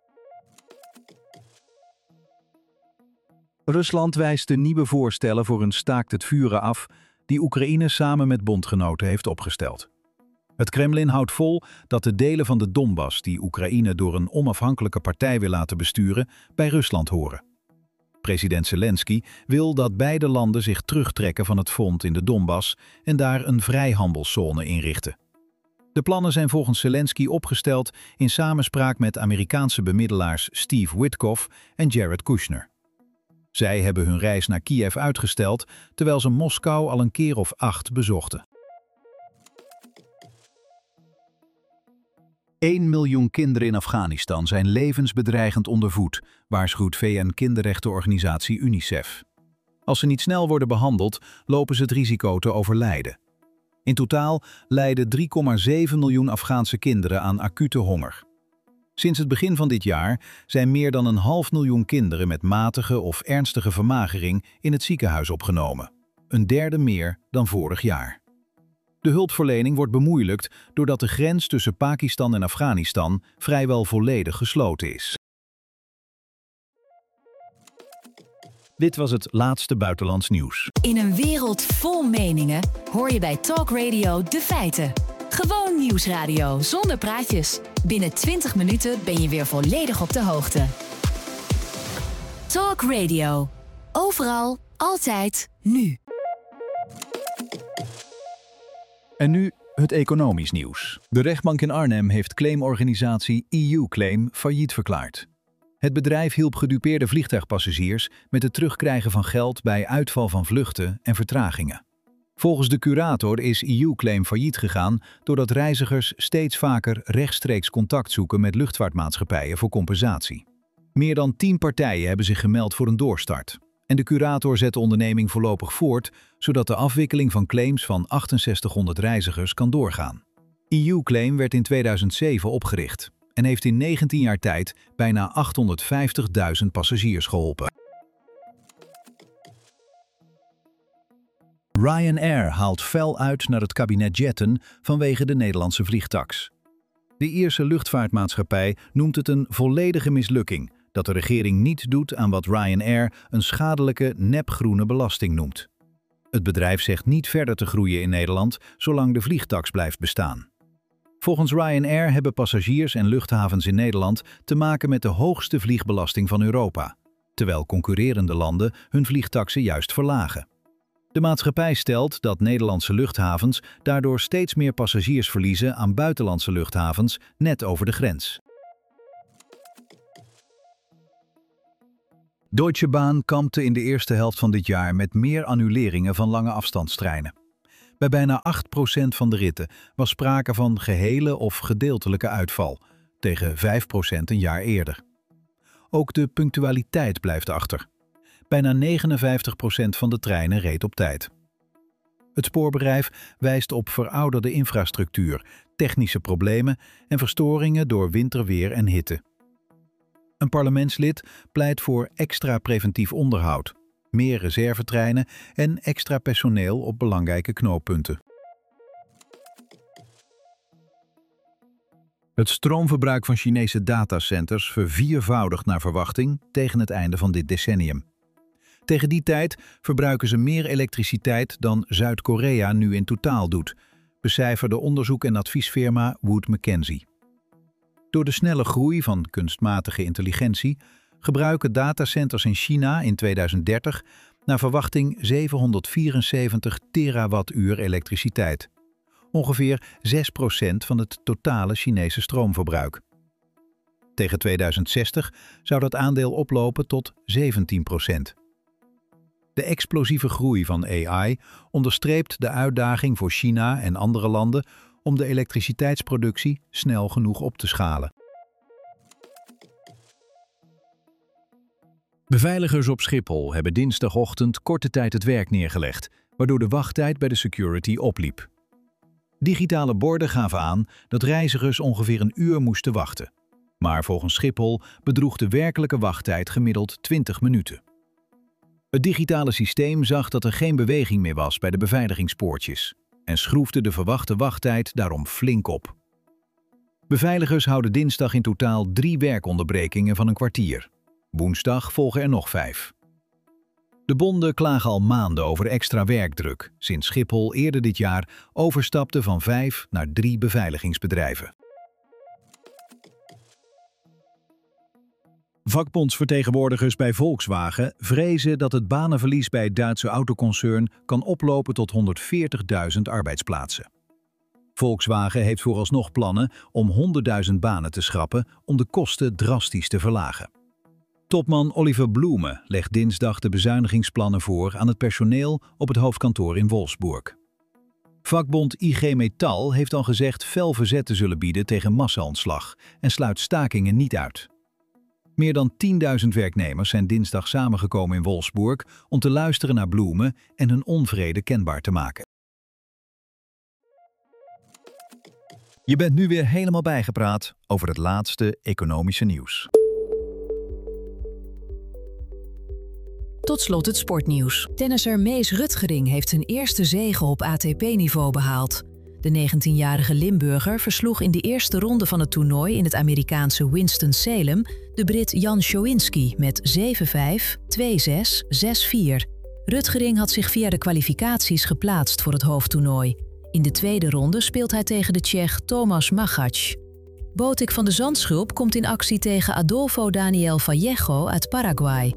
Rusland wijst de nieuwe voorstellen voor een staakt het vuren af die Oekraïne samen met bondgenoten heeft opgesteld. Het Kremlin houdt vol dat de delen van de Donbass die Oekraïne door een onafhankelijke partij wil laten besturen, bij Rusland horen. President Zelensky wil dat beide landen zich terugtrekken van het front in de Donbass en daar een vrijhandelszone inrichten. De plannen zijn volgens Zelensky opgesteld in samenspraak met Amerikaanse bemiddelaars Steve Witkoff en Jared Kushner. Zij hebben hun reis naar Kiev uitgesteld, terwijl ze Moskou al een keer of 8 bezochten. 1 miljoen kinderen in Afghanistan zijn levensbedreigend onder voet, waarschuwt VN-kinderrechtenorganisatie UNICEF. Als ze niet snel worden behandeld, lopen ze het risico te overlijden. In totaal lijden 3,7 miljoen Afghaanse kinderen aan acute honger. Sinds het begin van dit jaar zijn meer dan 500.000 kinderen met matige of ernstige vermagering in het ziekenhuis opgenomen. Een derde meer dan vorig jaar. De hulpverlening wordt bemoeilijkt doordat de grens tussen Pakistan en Afghanistan vrijwel volledig gesloten is. Dit was het laatste buitenlands nieuws. In een wereld vol meningen hoor je bij Talk Radio de feiten. Gewoon nieuwsradio zonder praatjes. Binnen 20 minuten ben je weer volledig op de hoogte. Talk Radio. Overal, altijd, nu. En nu het economisch nieuws. De rechtbank in Arnhem heeft claimorganisatie EU Claim failliet verklaard. Het bedrijf hielp gedupeerde vliegtuigpassagiers met het terugkrijgen van geld bij uitval van vluchten en vertragingen. Volgens de curator is EU Claim failliet gegaan doordat reizigers steeds vaker rechtstreeks contact zoeken met luchtvaartmaatschappijen voor compensatie. Meer dan 10 partijen hebben zich gemeld voor een doorstart. En de curator zet de onderneming voorlopig voort, zodat de afwikkeling van claims van 6800 reizigers kan doorgaan. EU Claim werd in 2007 opgericht en heeft in 19 jaar tijd bijna 850.000 passagiers geholpen. Ryanair haalt fel uit naar het kabinet jetten vanwege de Nederlandse vliegtaks. De Ierse luchtvaartmaatschappij noemt het een volledige mislukking dat de regering niet doet aan wat Ryanair een schadelijke nepgroene belasting noemt. Het bedrijf zegt niet verder te groeien in Nederland zolang de vliegtaks blijft bestaan. Volgens Ryanair hebben passagiers en luchthavens in Nederland te maken met de hoogste vliegbelasting van Europa, terwijl concurrerende landen hun vliegtaksen juist verlagen. De maatschappij stelt dat Nederlandse luchthavens daardoor steeds meer passagiers verliezen aan buitenlandse luchthavens net over de grens. Deutsche Bahn kampte in de eerste helft van dit jaar met meer annuleringen van lange afstandstreinen. Bij bijna 8% van de ritten was sprake van gehele of gedeeltelijke uitval, tegen 5% een jaar eerder. Ook de punctualiteit blijft achter. Bijna 59% van de treinen reed op tijd. Het spoorbedrijf wijst op verouderde infrastructuur, technische problemen en verstoringen door winterweer en hitte. Een parlementslid pleit voor extra preventief onderhoud, meer reservetreinen en extra personeel op belangrijke knooppunten. Het stroomverbruik van Chinese datacenters verviervoudigt naar verwachting tegen het einde van dit decennium. Tegen die tijd verbruiken ze meer elektriciteit dan Zuid-Korea nu in totaal doet, becijferde onderzoek- en adviesfirma Wood Mackenzie. Door de snelle groei van kunstmatige intelligentie gebruiken datacenters in China in 2030 naar verwachting 774 terawattuur elektriciteit. Ongeveer 6% van het totale Chinese stroomverbruik. Tegen 2060 zou dat aandeel oplopen tot 17%. De explosieve groei van AI onderstreept de uitdaging voor China en andere landen om de elektriciteitsproductie snel genoeg op te schalen. Beveiligers op Schiphol hebben dinsdagochtend korte tijd het werk neergelegd, waardoor de wachttijd bij de security opliep. Digitale borden gaven aan dat reizigers ongeveer een uur moesten wachten. Maar volgens Schiphol bedroeg de werkelijke wachttijd gemiddeld 20 minuten. Het digitale systeem zag dat er geen beweging meer was bij de beveiligingspoortjes en schroefde de verwachte wachttijd daarom flink op. Beveiligers houden dinsdag in totaal 3 werkonderbrekingen van een kwartier. Woensdag volgen er nog 5. De bonden klagen al maanden over extra werkdruk, sinds Schiphol eerder dit jaar overstapte van 5 naar 3 beveiligingsbedrijven. Vakbondsvertegenwoordigers bij Volkswagen vrezen dat het banenverlies bij het Duitse autoconcern kan oplopen tot 140.000 arbeidsplaatsen. Volkswagen heeft vooralsnog plannen om 100.000 banen te schrappen om de kosten drastisch te verlagen. Topman Oliver Blume legt dinsdag de bezuinigingsplannen voor aan het personeel op het hoofdkantoor in Wolfsburg. Vakbond IG Metall heeft al gezegd fel verzet te zullen bieden tegen massa-ontslag en sluit stakingen niet uit. Meer dan 10.000 werknemers zijn dinsdag samengekomen in Wolfsburg om te luisteren naar Blume en hun onvrede kenbaar te maken. Je bent nu weer helemaal bijgepraat over het laatste economische nieuws. Tot slot het sportnieuws. Tennisser Mees Rutgering heeft zijn eerste zege op ATP-niveau behaald. De 19-jarige Limburger versloeg in de eerste ronde van het toernooi in het Amerikaanse Winston-Salem de Brit Jan Schowinski met 7-5, 2-6, 6-4. Rutgering had zich via de kwalificaties geplaatst voor het hoofdtoernooi. In de tweede ronde speelt hij tegen de Tsjech Tomáš Machac. Botik van de Zandschulp komt in actie tegen Adolfo Daniel Vallejo uit Paraguay.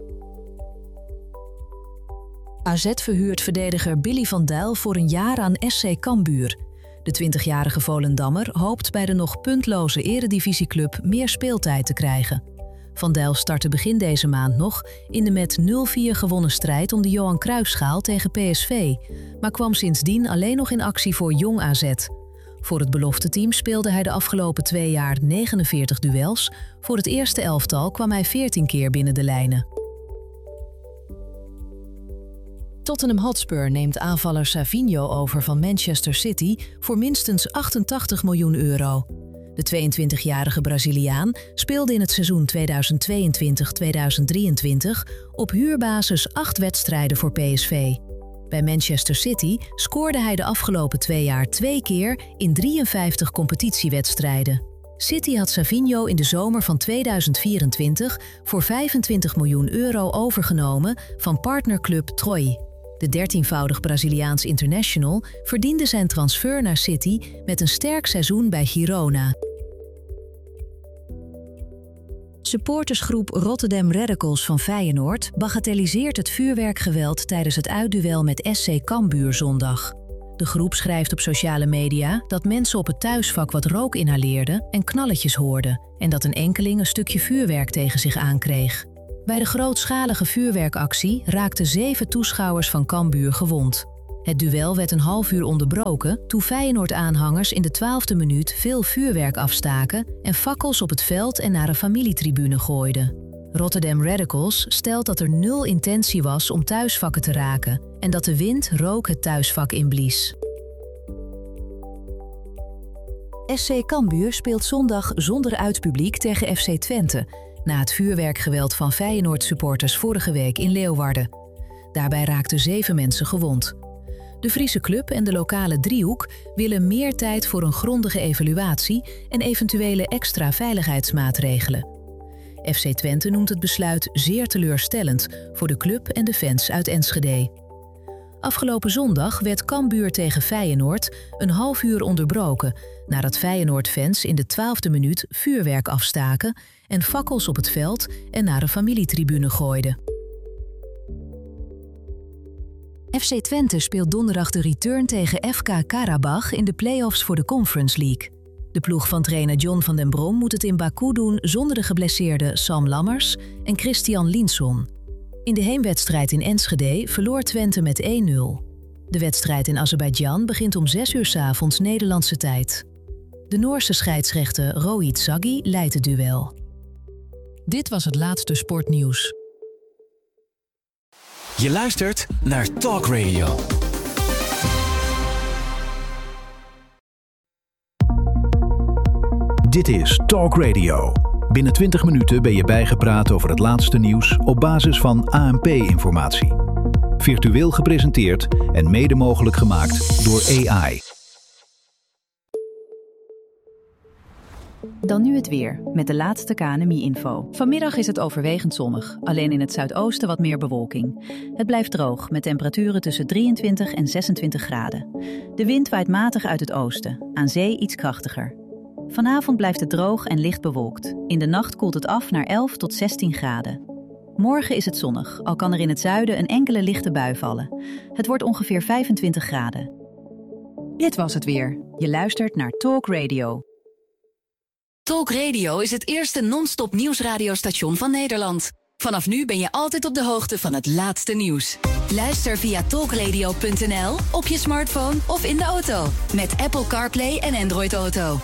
AZ verhuurt verdediger Billy van Dijk voor een jaar aan SC Cambuur. De 20-jarige Volendammer hoopt bij de nog puntloze eredivisieclub meer speeltijd te krijgen. Van Dijk startte begin deze maand nog in de met 0-4 gewonnen strijd om de Johan Cruijffschaal tegen PSV, maar kwam sindsdien alleen nog in actie voor Jong AZ. Voor het belofteteam speelde hij de afgelopen 2 jaar 49 duels. Voor het eerste elftal kwam hij 14 keer binnen de lijnen. Tottenham Hotspur neemt aanvaller Savinho over van Manchester City voor minstens 88 miljoen euro. De 22-jarige Braziliaan speelde in het seizoen 2022-2023 op huurbasis 8 wedstrijden voor PSV. Bij Manchester City scoorde hij de afgelopen 2 jaar 2 keer in 53 competitiewedstrijden. City had Savinho in de zomer van 2024 voor 25 miljoen euro overgenomen van partnerclub Troyes. De 13-voudig Braziliaans international verdiende zijn transfer naar City met een sterk seizoen bij Girona. Supportersgroep Rotterdam Radicals van Feyenoord bagatelliseert het vuurwerkgeweld tijdens het uitduel met SC Cambuur zondag. De groep schrijft op sociale media dat mensen op het thuisvak wat rook inhaleerden en knalletjes hoorden en dat een enkeling een stukje vuurwerk tegen zich aankreeg. Bij de grootschalige vuurwerkactie raakten 7 toeschouwers van Cambuur gewond. Het duel werd een half uur onderbroken toen Feyenoord-aanhangers in de 12e minuut veel vuurwerk afstaken en fakkels op het veld en naar een familietribune gooiden. Rotterdam Radicals stelt dat er 0 intentie was om thuisvakken te raken en dat de wind rook het thuisvak inblies. SC Cambuur speelt zondag zonder uitpubliek tegen FC Twente, na het vuurwerkgeweld van Feyenoord-supporters vorige week in Leeuwarden. Daarbij raakten 7 mensen gewond. De Friese club en de lokale driehoek willen meer tijd voor een grondige evaluatie en eventuele extra veiligheidsmaatregelen. FC Twente noemt het besluit zeer teleurstellend voor de club en de fans uit Enschede. Afgelopen zondag werd Cambuur tegen Feyenoord een half uur onderbroken nadat Feyenoord-fans in de 12e minuut vuurwerk afstaken en fakkels op het veld en naar een familietribune gooiden. FC Twente speelt donderdag de return tegen FK Karabach in de play-offs voor de Conference League. De ploeg van trainer John van den Brom moet het in Baku doen zonder de geblesseerde Sam Lammers en Christian Linson. In de heenwedstrijd in Enschede verloor Twente met 1-0. De wedstrijd in Azerbeidzjan begint om 6 uur 's avonds Nederlandse tijd. De Noorse scheidsrechter Rohit Saggi leidt het duel. Dit was het laatste sportnieuws. Je luistert naar Talk Radio. Dit is Talk Radio. Binnen 20 minuten ben je bijgepraat over het laatste nieuws op basis van ANP-informatie. Virtueel gepresenteerd en mede mogelijk gemaakt door AI. Dan nu het weer, met de laatste KNMI-info. Vanmiddag is het overwegend zonnig, alleen in het zuidoosten wat meer bewolking. Het blijft droog, met temperaturen tussen 23 en 26 graden. De wind waait matig uit het oosten, aan zee iets krachtiger. Vanavond blijft het droog en licht bewolkt. In de nacht koelt het af naar 11 tot 16 graden. Morgen is het zonnig, al kan er in het zuiden een enkele lichte bui vallen. Het wordt ongeveer 25 graden. Dit was het weer. Je luistert naar Talk Radio. Talk Radio is het eerste non-stop nieuwsradiostation van Nederland. Vanaf nu ben je altijd op de hoogte van het laatste nieuws. Luister via talkradio.nl, op je smartphone of in de auto. Met Apple CarPlay en Android Auto.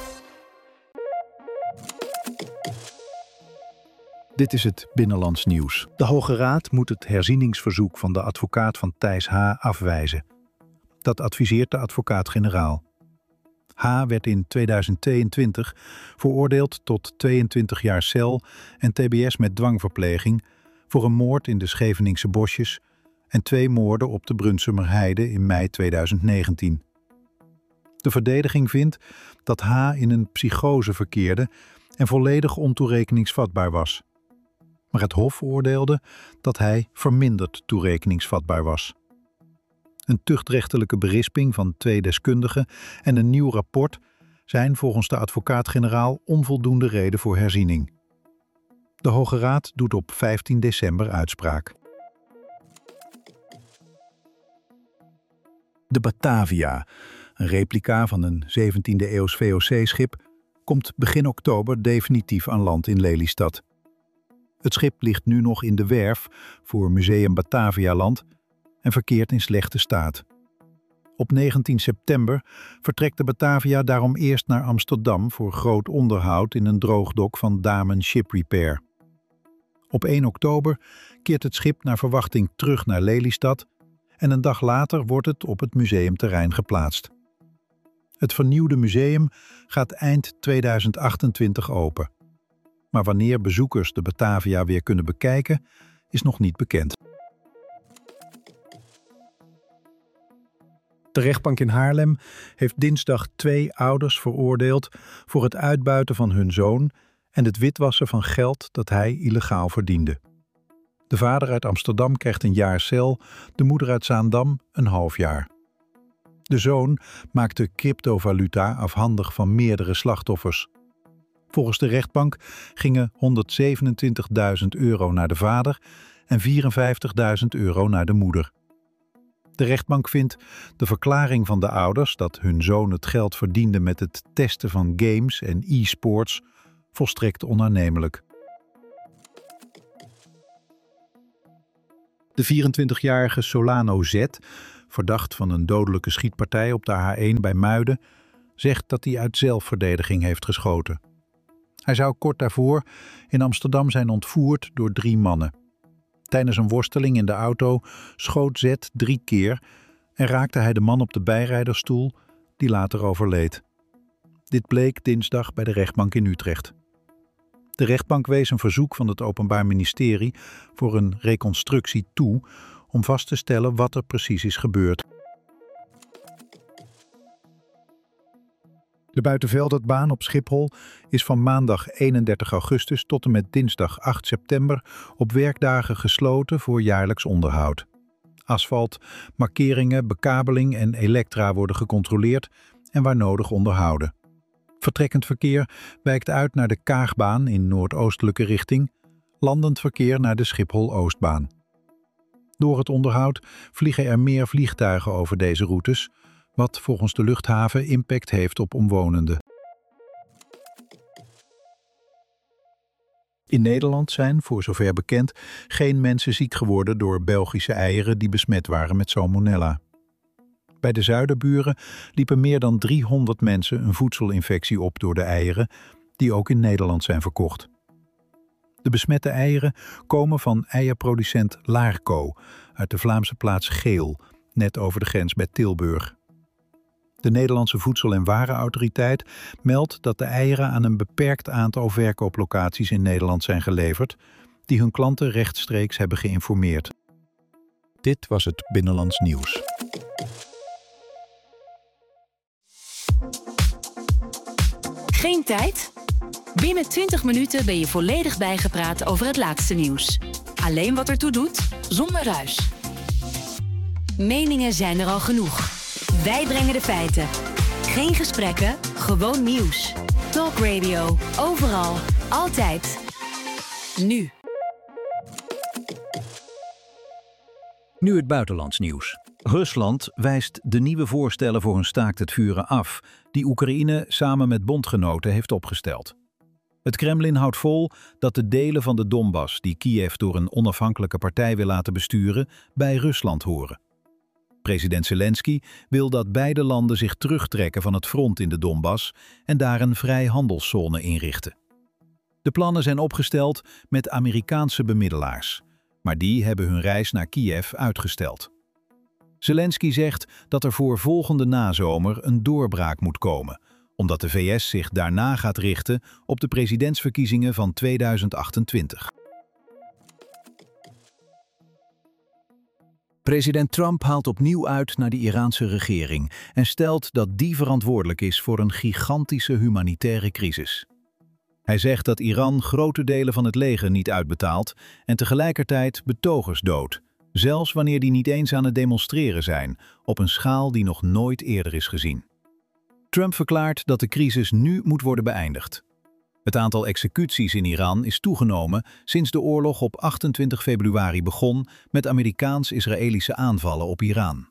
Dit is het Binnenlands Nieuws. De Hoge Raad moet het herzieningsverzoek van de advocaat van Thijs H. afwijzen. Dat adviseert de advocaat-generaal. H. werd in 2022 veroordeeld tot 22 jaar cel en tbs met dwangverpleging voor een moord in de Scheveningse bosjes en 2 moorden op de Brunsumerheide in mei 2019. De verdediging vindt dat H. in een psychose verkeerde en volledig ontoerekeningsvatbaar was. Maar het Hof oordeelde dat hij verminderd toerekeningsvatbaar was. Een tuchtrechtelijke berisping van 2 deskundigen en een nieuw rapport zijn volgens de advocaat-generaal onvoldoende reden voor herziening. De Hoge Raad doet op 15 december uitspraak. De Batavia, een replica van een 17e-eeuws VOC-schip, komt begin oktober definitief aan land in Lelystad. Het schip ligt nu nog in de werf voor Museum Batavialand en verkeert in slechte staat. Op 19 september vertrekt de Batavia daarom eerst naar Amsterdam voor groot onderhoud in een droogdok van Damen Ship Repair. Op 1 oktober keert het schip naar verwachting terug naar Lelystad en een dag later wordt het op het museumterrein geplaatst. Het vernieuwde museum gaat eind 2028 open. Maar wanneer bezoekers de Batavia weer kunnen bekijken, is nog niet bekend. De rechtbank in Haarlem heeft dinsdag 2 ouders veroordeeld voor het uitbuiten van hun zoon en het witwassen van geld dat hij illegaal verdiende. De vader uit Amsterdam krijgt 1 jaar cel, de moeder uit Zaandam een half jaar. De zoon maakte cryptovaluta afhandig van meerdere slachtoffers. Volgens de rechtbank gingen €127.000 naar de vader en €54.000 naar de moeder. De rechtbank vindt de verklaring van de ouders dat hun zoon het geld verdiende met het testen van games en e-sports volstrekt onaannemelijk. De 24-jarige Solano Z, verdacht van een dodelijke schietpartij op de A1 bij Muiden, zegt dat hij uit zelfverdediging heeft geschoten. Hij zou kort daarvoor in Amsterdam zijn ontvoerd door 3 mannen. Tijdens een worsteling in de auto schoot Z 3 keer en raakte hij de man op de bijrijdersstoel, die later overleed. Dit bleek dinsdag bij de rechtbank in Utrecht. De rechtbank wees een verzoek van het Openbaar Ministerie voor een reconstructie toe om vast te stellen wat er precies is gebeurd. De buitenvelderbaan op Schiphol is van maandag 31 augustus tot en met dinsdag 8 september op werkdagen gesloten voor jaarlijks onderhoud. Asfalt, markeringen, bekabeling en elektra worden gecontroleerd en waar nodig onderhouden. Vertrekkend verkeer wijkt uit naar de Kaagbaan in noordoostelijke richting, landend verkeer naar de Schiphol-Oostbaan. Door het onderhoud vliegen er meer vliegtuigen over deze routes, wat volgens de luchthaven impact heeft op omwonenden. In Nederland zijn, voor zover bekend, geen mensen ziek geworden door Belgische eieren die besmet waren met salmonella. Bij de zuiderburen liepen meer dan 300 mensen een voedselinfectie op door de eieren, die ook in Nederland zijn verkocht. De besmette eieren komen van eierproducent Laarco uit de Vlaamse plaats Geel, net over de grens bij Tilburg. De Nederlandse Voedsel- en Warenautoriteit meldt dat de eieren aan een beperkt aantal verkooplocaties in Nederland zijn geleverd, die hun klanten rechtstreeks hebben geïnformeerd. Dit was het Binnenlands Nieuws. Geen tijd? Binnen 20 minuten ben je volledig bijgepraat over het laatste nieuws. Alleen wat ertoe doet, zonder ruis. Meningen zijn er al genoeg. Wij brengen de feiten. Geen gesprekken, gewoon nieuws. Talk Radio, overal, altijd. Nu. Nu het buitenlands nieuws. Rusland wijst de nieuwe voorstellen voor een staakt het vuren af, die Oekraïne samen met bondgenoten heeft opgesteld. Het Kremlin houdt vol dat de delen van de Donbass die Kiev door een onafhankelijke partij wil laten besturen, bij Rusland horen. President Zelensky wil dat beide landen zich terugtrekken van het front in de Donbass en daar een vrijhandelszone inrichten. De plannen zijn opgesteld met Amerikaanse bemiddelaars, maar die hebben hun reis naar Kiev uitgesteld. Zelensky zegt dat er voor volgende nazomer een doorbraak moet komen, omdat de VS zich daarna gaat richten op de presidentsverkiezingen van 2028. President Trump haalt opnieuw uit naar de Iraanse regering en stelt dat die verantwoordelijk is voor een gigantische humanitaire crisis. Hij zegt dat Iran grote delen van het leger niet uitbetaalt en tegelijkertijd betogers doodt, zelfs wanneer die niet eens aan het demonstreren zijn, op een schaal die nog nooit eerder is gezien. Trump verklaart dat de crisis nu moet worden beëindigd. Het aantal executies in Iran is toegenomen sinds de oorlog op 28 februari begon met Amerikaans-Israëlische aanvallen op Iran.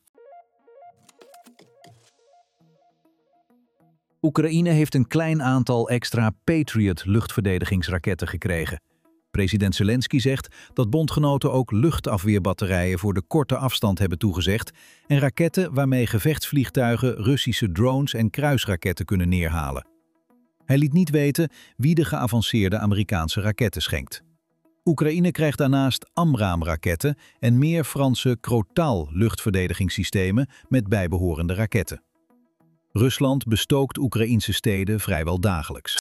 Oekraïne heeft een klein aantal extra Patriot luchtverdedigingsraketten gekregen. President Zelensky zegt dat bondgenoten ook luchtafweerbatterijen voor de korte afstand hebben toegezegd en raketten waarmee gevechtsvliegtuigen Russische drones en kruisraketten kunnen neerhalen. Hij liet niet weten wie de geavanceerde Amerikaanse raketten schenkt. Oekraïne krijgt daarnaast AMRAAM-raketten en meer Franse Crotale luchtverdedigingssystemen met bijbehorende raketten. Rusland bestookt Oekraïnse steden vrijwel dagelijks.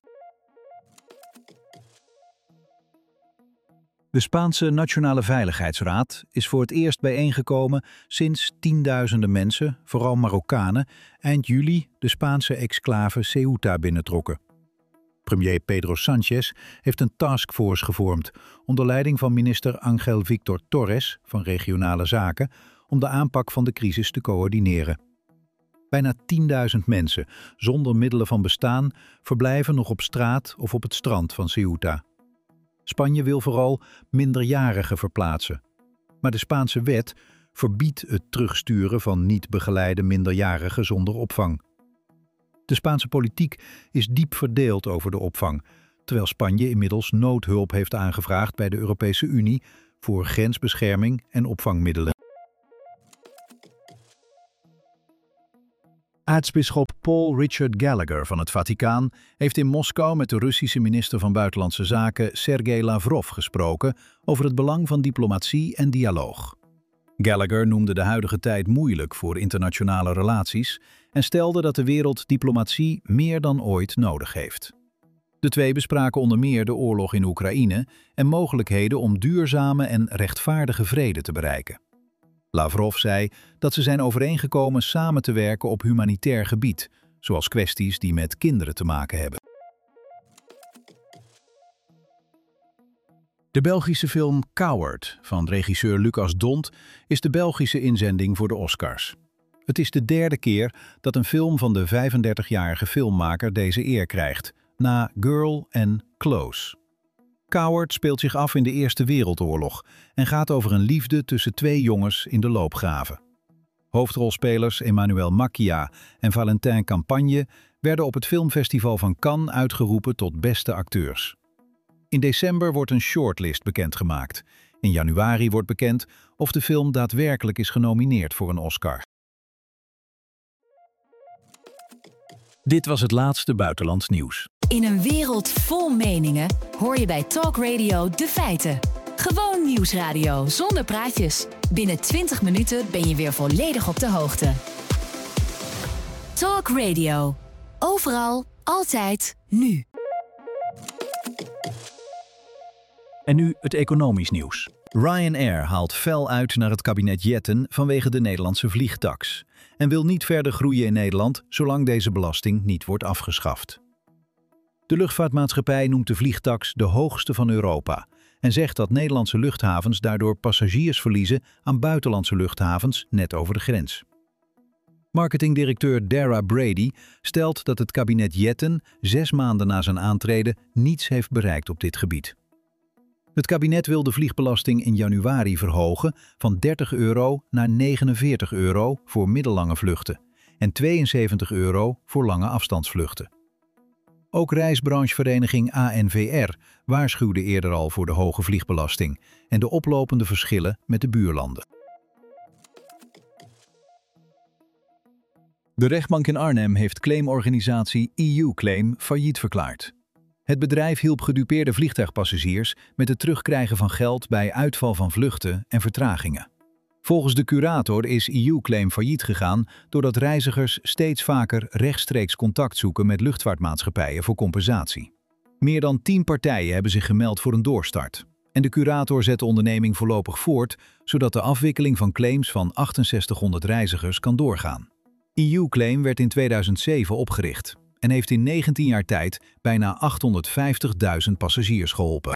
De Spaanse Nationale Veiligheidsraad is voor het eerst bijeengekomen sinds tienduizenden mensen, vooral Marokkanen, eind juli de Spaanse exclave Ceuta binnentrokken. Premier Pedro Sánchez heeft een taskforce gevormd onder leiding van minister Ángel Víctor Torres van Regionale Zaken om de aanpak van de crisis te coördineren. Bijna 10.000 mensen, zonder middelen van bestaan, verblijven nog op straat of op het strand van Ceuta. Spanje wil vooral minderjarigen verplaatsen. Maar de Spaanse wet verbiedt het terugsturen van niet begeleide minderjarigen zonder opvang. De Spaanse politiek is diep verdeeld over de opvang, terwijl Spanje inmiddels noodhulp heeft aangevraagd bij de Europese Unie voor grensbescherming en opvangmiddelen. Aartsbisschop Paul Richard Gallagher van het Vaticaan heeft in Moskou met de Russische minister van Buitenlandse Zaken Sergei Lavrov gesproken over het belang van diplomatie en dialoog. Gallagher noemde de huidige tijd moeilijk voor internationale relaties en stelde dat de wereld diplomatie meer dan ooit nodig heeft. De twee bespraken onder meer de oorlog in Oekraïne en mogelijkheden om duurzame en rechtvaardige vrede te bereiken. Lavrov zei dat ze zijn overeengekomen samen te werken op humanitair gebied, zoals kwesties die met kinderen te maken hebben. De Belgische film Coward van regisseur Lucas Dont is de Belgische inzending voor de Oscars. Het is de derde keer dat een film van de 35-jarige filmmaker deze eer krijgt, na Girl en Close. Coward speelt zich af in de Eerste Wereldoorlog en gaat over een liefde tussen twee jongens in de loopgraven. Hoofdrolspelers Emmanuel Macchia en Valentin Campagne werden op het filmfestival van Cannes uitgeroepen tot beste acteurs. In december wordt een shortlist bekendgemaakt. In januari wordt bekend of de film daadwerkelijk is genomineerd voor een Oscar. Dit was het laatste buitenlands nieuws. In een wereld vol meningen hoor je bij Talk Radio de feiten. Gewoon nieuwsradio zonder praatjes. Binnen 20 minuten ben je weer volledig op de hoogte. Talk Radio. Overal, altijd, nu. En nu het economisch nieuws. Ryanair haalt fel uit naar het kabinet Jetten vanwege de Nederlandse vliegtaks en wil niet verder groeien in Nederland zolang deze belasting niet wordt afgeschaft. De luchtvaartmaatschappij noemt de vliegtaks de hoogste van Europa en zegt dat Nederlandse luchthavens daardoor passagiers verliezen aan buitenlandse luchthavens net over de grens. Marketingdirecteur Dara Brady stelt dat het kabinet Jetten 6 maanden na zijn aantreden niets heeft bereikt op dit gebied. Het kabinet wil de vliegbelasting in januari verhogen van €30 naar €49 voor middellange vluchten en €72 voor lange afstandsvluchten. Ook reisbranchevereniging ANVR waarschuwde eerder al voor de hoge vliegbelasting en de oplopende verschillen met de buurlanden. De rechtbank in Arnhem heeft claimorganisatie EU Claim failliet verklaard. Het bedrijf hielp gedupeerde vliegtuigpassagiers met het terugkrijgen van geld bij uitval van vluchten en vertragingen. Volgens de curator is EU Claim failliet gegaan doordat reizigers steeds vaker rechtstreeks contact zoeken met luchtvaartmaatschappijen voor compensatie. Meer dan 10 partijen hebben zich gemeld voor een doorstart. En de curator zet de onderneming voorlopig voort, zodat de afwikkeling van claims van 6800 reizigers kan doorgaan. EU Claim werd in 2007 opgericht en heeft in 19 jaar tijd bijna 850.000 passagiers geholpen.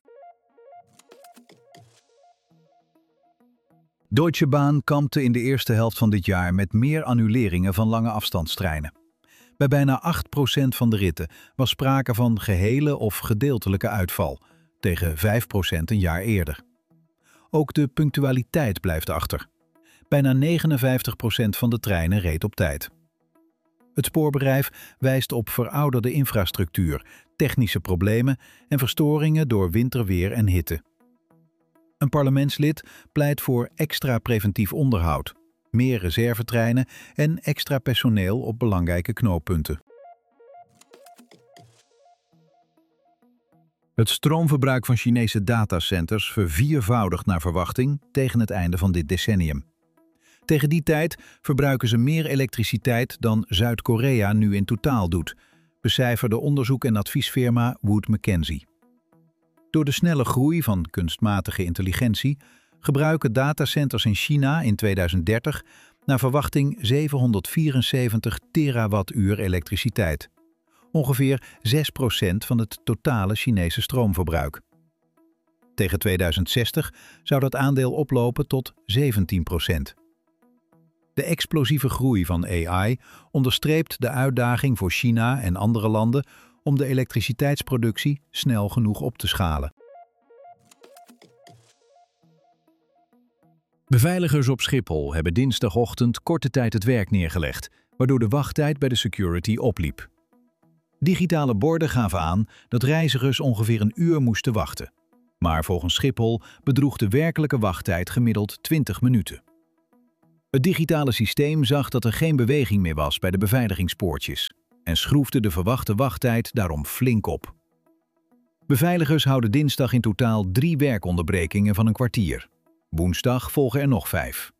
Deutsche Bahn kampte in de eerste helft van dit jaar met meer annuleringen van lange afstandstreinen. Bij bijna 8% van de ritten was sprake van gehele of gedeeltelijke uitval, tegen 5% een jaar eerder. Ook de punctualiteit blijft achter. Bijna 59% van de treinen reed op tijd. Het spoorbedrijf wijst op verouderde infrastructuur, technische problemen en verstoringen door winterweer en hitte. Een parlementslid pleit voor extra preventief onderhoud, meer reservetreinen en extra personeel op belangrijke knooppunten. Het stroomverbruik van Chinese datacenters verviervoudigt naar verwachting tegen het einde van dit decennium. Tegen die tijd verbruiken ze meer elektriciteit dan Zuid-Korea nu in totaal doet, becijferde onderzoek- en adviesfirma Wood Mackenzie. Door de snelle groei van kunstmatige intelligentie gebruiken datacenters in China in 2030 naar verwachting 774 terawattuur elektriciteit. Ongeveer 6% van het totale Chinese stroomverbruik. Tegen 2060 zou dat aandeel oplopen tot 17%. De explosieve groei van AI onderstreept de uitdaging voor China en andere landen om de elektriciteitsproductie snel genoeg op te schalen. Beveiligers op Schiphol hebben dinsdagochtend korte tijd het werk neergelegd, waardoor de wachttijd bij de security opliep. Digitale borden gaven aan dat reizigers ongeveer een uur moesten wachten. Maar volgens Schiphol bedroeg de werkelijke wachttijd gemiddeld 20 minuten. Het digitale systeem zag dat er geen beweging meer was bij de beveiligingspoortjes en schroefde de verwachte wachttijd daarom flink op. Beveiligers houden dinsdag in totaal 3 werkonderbrekingen van een kwartier. Woensdag volgen er nog 5.